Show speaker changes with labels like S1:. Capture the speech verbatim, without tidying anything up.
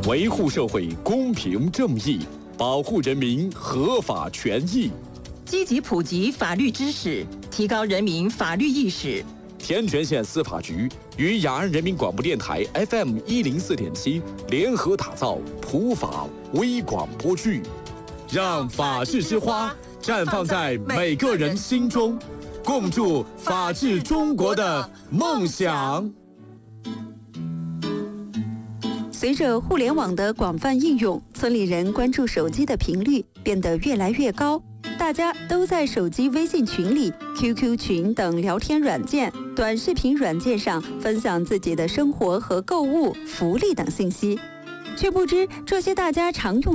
S1: 维护社会公平正义，保护人民合法权益，
S2: 积极普及法律知识，提高人民法律意识。
S1: 天全县司法局与雅安人民广播电台 F M 一零四点七联合打造普法微广播剧，让法治之花绽放在每个人心中，共筑法治中国的梦想。
S3: 随着互联网的广泛应用，村里人关注手机的频率变得越来越高，大家都在手机微信群里、Q Q 群等聊天软件、短视频软件上分享自己的生活和购物、福利等信息，却不知这些大家常用